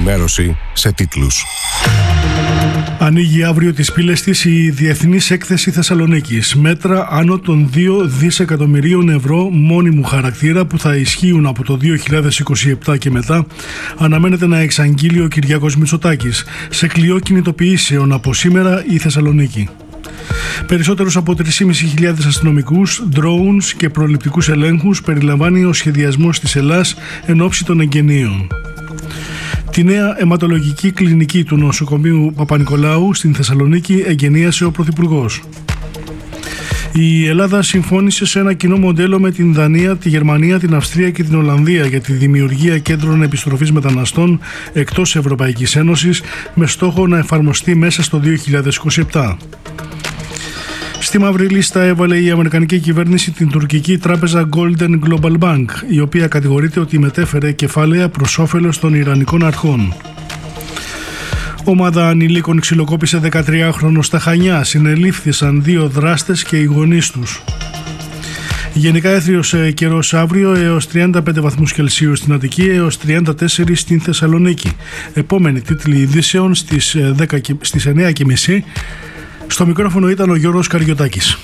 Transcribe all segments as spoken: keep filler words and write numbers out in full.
ενημέρωση σε τίτλους. Ανοίγει αύριο τις πύλες της η Διεθνής Έκθεση Θεσσαλονίκης. Μέτρα άνω των δύο δισεκατομμυρίων ευρώ μόνιμου χαρακτήρα που θα ισχύουν από το δύο χιλιάδες είκοσι επτά και μετά, αναμένεται να εξαγγείλει ο Κυριάκος Μητσοτάκης σε κλειό κινητοποιήσεων από σήμερα η Θεσσαλονίκη. Περισσότερους από τρεις χιλιάδες πεντακόσιους αστυνομικούς, drones και προληπτικούς ελέγχους περιλαμβάνει ο σχεδιασμός της Ελλάς εν ώψη των εγγενείων. Τη νέα αιματολογική κλινική του νοσοκομείου Παπα-Νικολάου στην Θεσσαλονίκη εγγενίασε ο Πρωθυπουργός. Η Ελλάδα συμφώνησε σε ένα κοινό μοντέλο με την Δανία, τη Γερμανία, την Αυστρία και την Ολλανδία για τη δημιουργία κέντρων επιστροφής μεταναστών εκτός Ευρωπαϊκής Ένωσης με στόχο να εφαρμοστεί μέσα στο δύο χιλιάδες είκοσι επτά. Στη μαύρη λίστα έβαλε η Αμερικανική κυβέρνηση την τουρκική τράπεζα Golden Global Bank, η οποία κατηγορείται ότι μετέφερε κεφάλαια προς όφελος των Ιρανικών αρχών. Ομάδα ανηλίκων ξυλοκόπησε δεκατριάχρονο στα Χανιά, συνελήφθησαν δύο δράστες και οι γονείς τους. Γενικά έθριος καιρός αύριο, έως τριάντα πέντε βαθμούς Κελσίου στην Αττική, έως τριάντα τέσσερα στην Θεσσαλονίκη. Επόμενη τίτλοι ειδήσεων στις, δέκα, στις εννιά και μισή. Στο μικρόφωνο ήταν ο Γιώργος Καριωτάκης.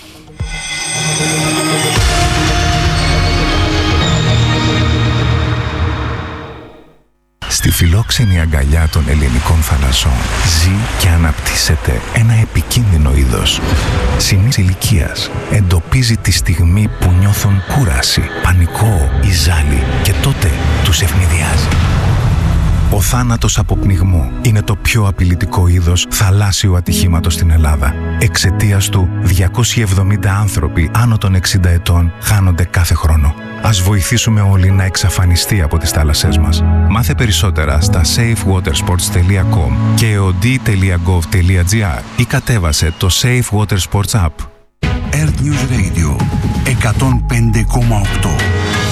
Στη φιλόξενη αγκαλιά των ελληνικών θαλασσών ζει και αναπτύσσεται ένα επικίνδυνο είδος. Σημείς ηλικίας εντοπίζει τη στιγμή που νιώθουν κούραση, πανικό ή ζάλι και τότε τους ευνηδιάζει. Ο θάνατος από πνιγμό είναι το πιο απειλητικό είδος θαλάσσιου ατυχήματος στην Ελλάδα. Εξαιτίας του, διακόσιοι εβδομήντα άνθρωποι άνω των εξήντα ετών χάνονται κάθε χρόνο. Ας βοηθήσουμε όλοι να εξαφανιστεί από τις θάλασσές μας. Μάθε περισσότερα στα safe water sports τελεία com και eod τελεία gov τελεία gr ή κατέβασε το Safe Water Sports App. Earth News Radio εκατόν πέντε κόμμα οκτώ.